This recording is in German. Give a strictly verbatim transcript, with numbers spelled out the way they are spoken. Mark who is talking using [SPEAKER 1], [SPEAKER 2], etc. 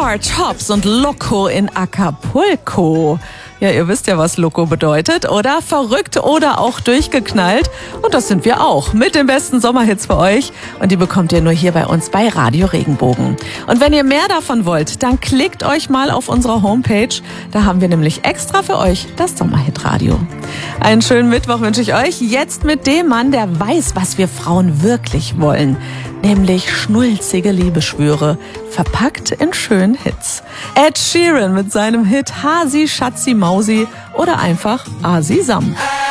[SPEAKER 1] Four Tops und Loco in Acapulco. Ja, ihr wisst ja, was Loco bedeutet, oder? Verrückt oder auch durchgeknallt. Und das sind wir auch, mit den besten Sommerhits für euch. Und die bekommt ihr nur hier bei uns bei Radio Regenbogen. Und wenn ihr mehr davon wollt, dann klickt euch mal auf unsere Homepage. Da haben wir nämlich extra für euch das Sommerhitradio. Einen schönen Mittwoch wünsche ich euch. Jetzt mit dem Mann, der weiß, was wir Frauen wirklich wollen. Nämlich schnulzige Liebesschwüre, verpackt in schönen Hits. Ed Sheeran mit seinem Hit Hasi Schatzi Mausi oder einfach Asi Sam.